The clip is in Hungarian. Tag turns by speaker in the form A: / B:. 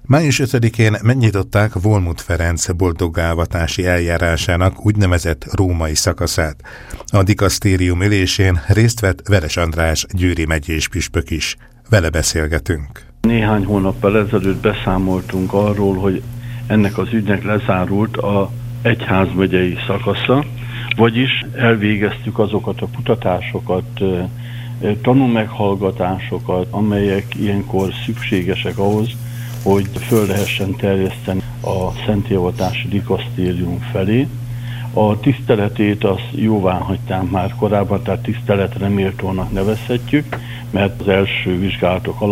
A: Május 5-én megnyitották Volmut Ferenc boldoggá-avatási eljárásának úgynevezett római szakaszát. A dikasztérium ülésén részt vett Veres András győri megyés püspök is. Vele beszélgetünk.
B: Néhány hónappal ezelőtt beszámoltunk arról, hogy ennek az ügynek lezárult a egyházmegyei szakasza, vagyis elvégeztük azokat a kutatásokat, tanúmeghallgatásokat, amelyek ilyenkor szükségesek ahhoz, hogy föl lehessen terjeszteni a szentélyeavatási dikasztérium felé. A tiszteletét azt jóvá hagyták már korábban, tehát tiszteletre méltónak nevezhetjük, mert az első vizsgálatok alatt